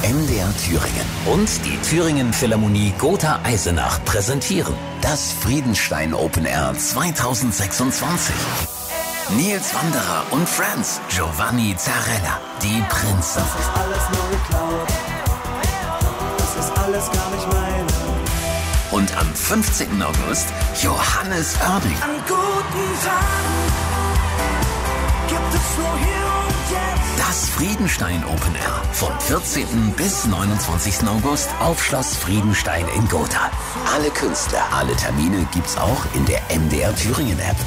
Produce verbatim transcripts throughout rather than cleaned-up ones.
M D R Thüringen und die Thüringen Philharmonie Gotha Eisenach präsentieren das Friedenstein Open Air zweitausendsechsundzwanzig. Nils Wanderer und Friends, Giovanni Zarella, die Prinzen. Das ist alles nur geklaut. Das ist alles gar nicht meine. Und am fünfzehnten August Johannes Oerding. An guten Tagen gibt es nur hier und jetzt. Das Friedenstein Open Air vom vierzehnten bis neunundzwanzigsten August auf Schloss Friedenstein in Gotha. Alle Künstler, alle Termine gibt's auch in der M D R Thüringen App.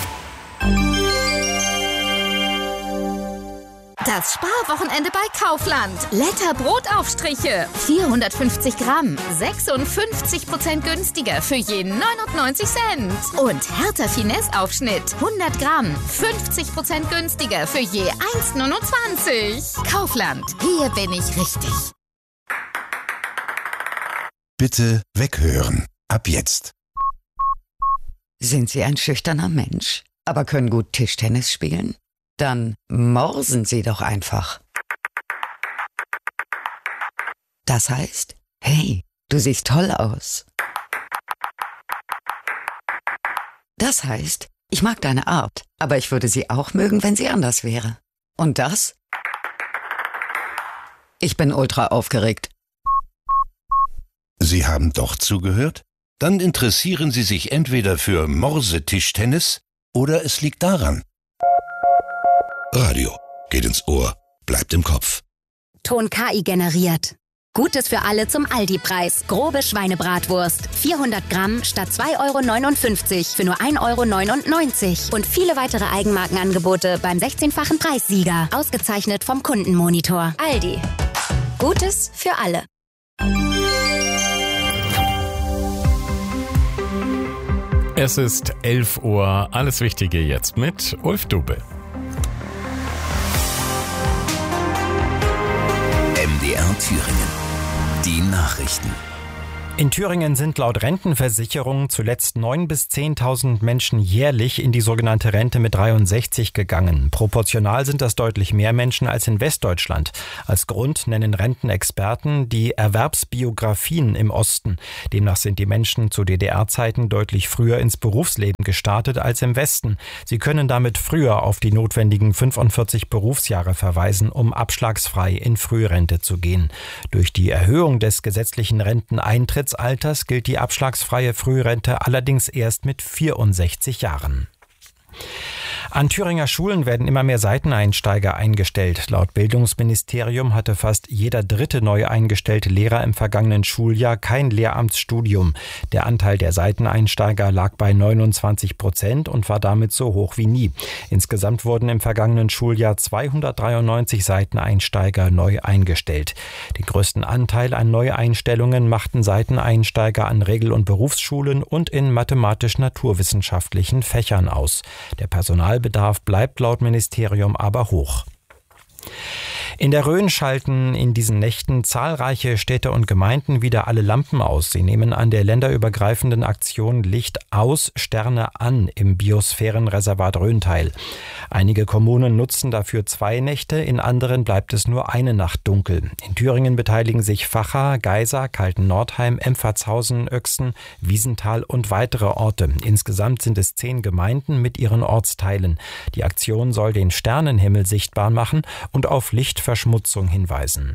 Das Sparwochenende bei Kaufland. Letter Brotaufstriche. vierhundertfünfzig Gramm. sechsundfünfzig Prozent günstiger für je neunundneunzig Cent. Und Hertha Finesse Aufschnitt. hundert Gramm. fünfzig Prozent günstiger für je eins neunundzwanzig. Kaufland. Hier bin ich richtig. Bitte weghören. Ab jetzt. Sind Sie ein schüchterner Mensch, aber können gut Tischtennis spielen? Dann morsen Sie doch einfach. Das heißt, hey, du siehst toll aus. Das heißt, ich mag deine Art, aber ich würde sie auch mögen, wenn sie anders wäre. Und das? Ich bin ultra aufgeregt. Sie haben doch zugehört? Dann interessieren Sie sich entweder für Morsetischtennis oder es liegt daran. Radio. Geht ins Ohr. Bleibt im Kopf. Ton K I generiert. Gutes für alle zum Aldi-Preis. Grobe Schweinebratwurst. vierhundert Gramm statt zwei Euro neunundfünfzig für nur ein Euro neunundneunzig. Und viele weitere Eigenmarkenangebote beim sechzehnfachen Preissieger. Ausgezeichnet vom Kundenmonitor. Aldi. Gutes für alle. Es ist elf Uhr. Alles Wichtige jetzt mit Ulf Dube. M D R Thüringen. Die Nachrichten. In Thüringen sind laut Rentenversicherung zuletzt neuntausend bis zehntausend Menschen jährlich in die sogenannte Rente mit dreiundsechzig gegangen. Proportional sind das deutlich mehr Menschen als in Westdeutschland. Als Grund nennen Rentenexperten die Erwerbsbiografien im Osten. Demnach sind die Menschen zu D D R-Zeiten deutlich früher ins Berufsleben gestartet als im Westen. Sie können damit früher auf die notwendigen fünfundvierzig Berufsjahre verweisen, um abschlagsfrei in Frührente zu gehen. Durch die Erhöhung des gesetzlichen Renteneintritts Alters gilt die abschlagsfreie Frührente allerdings erst mit vierundsechzig Jahren. An Thüringer Schulen werden immer mehr Seiteneinsteiger eingestellt. Laut Bildungsministerium hatte fast jeder dritte neu eingestellte Lehrer im vergangenen Schuljahr kein Lehramtsstudium. Der Anteil der Seiteneinsteiger lag bei neunundzwanzig Prozent und war damit so hoch wie nie. Insgesamt wurden im vergangenen Schuljahr zweihundertdreiundneunzig Seiteneinsteiger neu eingestellt. Den größten Anteil an Neueinstellungen machten Seiteneinsteiger an Regel- und Berufsschulen und in mathematisch-naturwissenschaftlichen Fächern aus. Der Personalbedarf bleibt laut Ministerium aber hoch. In der Rhön schalten in diesen Nächten zahlreiche Städte und Gemeinden wieder alle Lampen aus. Sie nehmen an der länderübergreifenden Aktion Licht aus, Sterne an im Biosphärenreservat Rhön teil. Einige Kommunen nutzen dafür zwei Nächte, in anderen bleibt es nur eine Nacht dunkel. In Thüringen beteiligen sich Vacha, Geisa, Kalten-Nordheim, Empfatshausen, Oechsen, Wiesenthal und weitere Orte. Insgesamt sind es zehn Gemeinden mit ihren Ortsteilen. Die Aktion soll den Sternenhimmel sichtbar machen und auf Lichtverschmutzung hinweisen.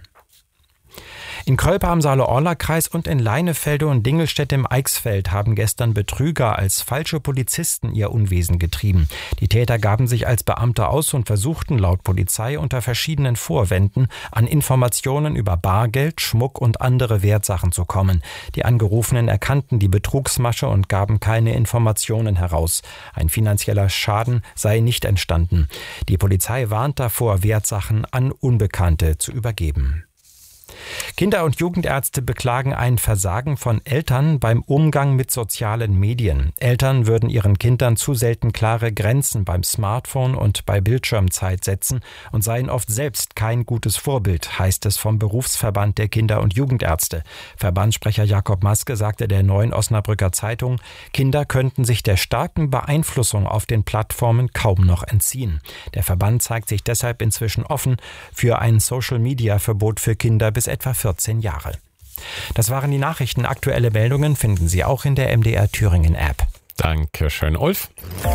In Kölpe am Saale-Orla-Kreis und in Leinefelde und Dingelstädt im Eichsfeld haben gestern Betrüger als falsche Polizisten ihr Unwesen getrieben. Die Täter gaben sich als Beamte aus und versuchten laut Polizei unter verschiedenen Vorwänden an Informationen über Bargeld, Schmuck und andere Wertsachen zu kommen. Die Angerufenen erkannten die Betrugsmasche und gaben keine Informationen heraus. Ein finanzieller Schaden sei nicht entstanden. Die Polizei warnt davor, Wertsachen an Unbekannte zu übergeben. Kinder- und Jugendärzte beklagen ein Versagen von Eltern beim Umgang mit sozialen Medien. Eltern würden ihren Kindern zu selten klare Grenzen beim Smartphone und bei Bildschirmzeit setzen und seien oft selbst kein gutes Vorbild, heißt es vom Berufsverband der Kinder- und Jugendärzte. Verbandssprecher Jakob Maske sagte der Neuen Osnabrücker Zeitung, Kinder könnten sich der starken Beeinflussung auf den Plattformen kaum noch entziehen. Der Verband zeigt sich deshalb inzwischen offen für ein Social-Media-Verbot für Kinder bis etwa vierzehn Jahre. Das waren die Nachrichten. Aktuelle Meldungen finden Sie auch in der M D R Thüringen App. Dankeschön, Ulf.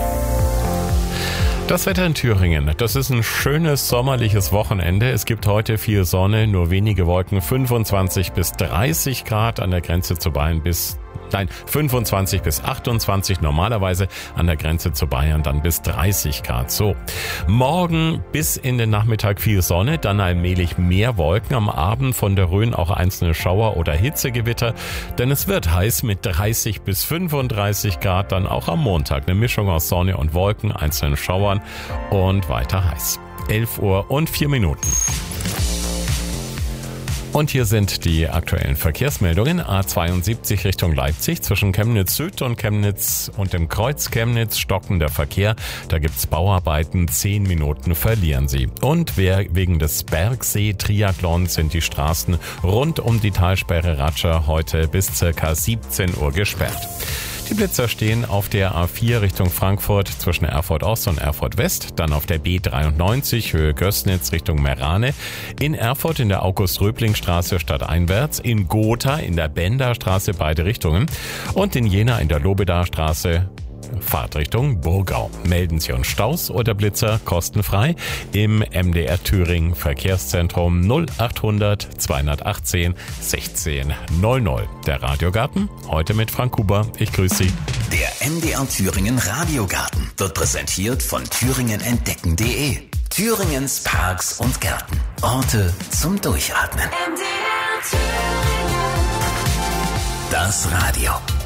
Das Wetter in Thüringen, das ist ein schönes sommerliches Wochenende. Es gibt heute viel Sonne, nur wenige Wolken, fünfundzwanzig bis dreißig Grad an der Grenze zu Bayern bis Nein, fünfundzwanzig bis achtundzwanzig, normalerweise an der Grenze zu Bayern dann bis dreißig Grad. So, morgen bis in den Nachmittag viel Sonne, dann allmählich mehr Wolken, am Abend von der Rhön auch einzelne Schauer oder Hitzegewitter, denn es wird heiß mit dreißig bis fünfunddreißig Grad, dann auch am Montag eine Mischung aus Sonne und Wolken, einzelnen Schauern und weiter heiß. elf Uhr und vier Minuten. Und hier sind die aktuellen Verkehrsmeldungen. A zweiundsiebzig Richtung Leipzig zwischen Chemnitz Süd und Chemnitz und dem Kreuz Chemnitz stockender Verkehr. Da gibt's Bauarbeiten, zehn Minuten verlieren Sie. Und wegen des Bergsee-Triathlons sind die Straßen rund um die Talsperre Ratscher heute bis circa siebzehn Uhr gesperrt. Die Blitzer stehen auf der A vier Richtung Frankfurt zwischen Erfurt Ost und Erfurt West, dann auf der B dreiundneunzig Höhe Gößnitz Richtung Merane, in Erfurt in der August-Röbling-Straße stadteinwärts, in Gotha in der Benderstraße beide Richtungen und in Jena in der Lobedarstraße Fahrtrichtung Burgau. Melden Sie uns Staus oder Blitzer kostenfrei im M D R Thüringen Verkehrszentrum null achthundert zweihundertachtzehn sechzehn null null. Der Radiogarten, heute mit Frank Huber. Ich grüße Sie. Der M D R Thüringen Radiogarten wird präsentiert von thüringen entdecken punkt de. Thüringens Parks und Gärten. Orte zum Durchatmen. M D R Thüringen. Das Radio.